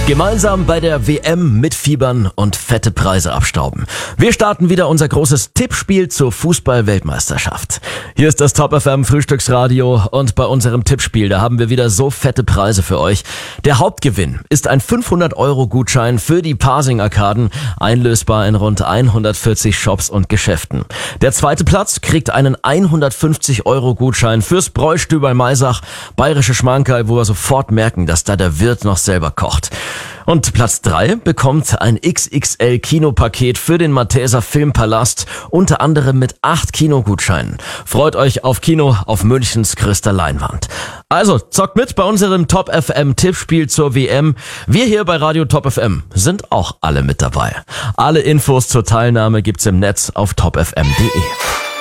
Gemeinsam bei der WM mitfiebern und fette Preise abstauben. Wir starten wieder unser großes Tippspiel zur Fußball-Weltmeisterschaft. Hier ist das Top FM Frühstücksradio und bei unserem Tippspiel, da haben wir wieder so fette Preise für euch. Der Hauptgewinn ist ein 500-Euro-Gutschein für die Pasing-Arkaden, einlösbar in rund 140 Shops und Geschäften. Der zweite Platz kriegt einen 150-Euro-Gutschein fürs Bräustü bei Maisach, bayerische Schmankerl, wo wir sofort merken, dass da der Wirt noch selber kocht. Und Platz 3 bekommt ein XXL-Kinopaket für den Malteser Filmpalast, unter anderem mit 8 Kinogutscheinen. Freut euch auf Kino auf Münchens größter Leinwand. Also, zockt mit bei unserem Top FM Tippspiel zur WM. Wir hier bei Radio Top FM sind auch alle mit dabei. Alle Infos zur Teilnahme gibt's im Netz auf topfm.de.